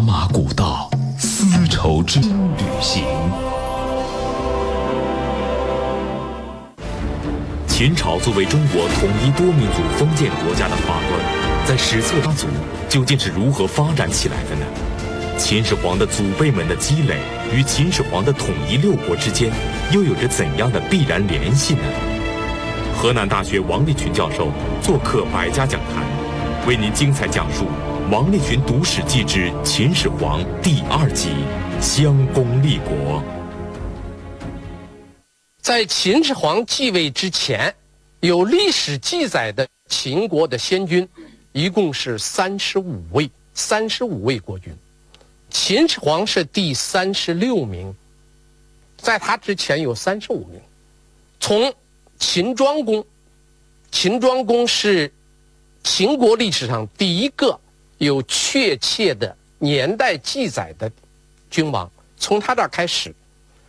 马古道，丝绸之旅行。秦朝作为中国统一多民族封建国家的发端，在史册家族究竟是如何发展起来的呢？秦始皇的祖辈们的积累与秦始皇的统一六国之间又有着怎样的必然联系呢？河南大学王立群教授做客百家讲坛，为您精彩讲述《王立群读史记之秦始皇》第2集《襄公立国》。 在秦始皇继位之前，有历史记载的秦国的先君一共是35位国君，秦始皇是第36名，在他之前有35名。从秦庄公，秦庄公是秦国历史上第一个有确切的年代记载的君王，从他这儿开始，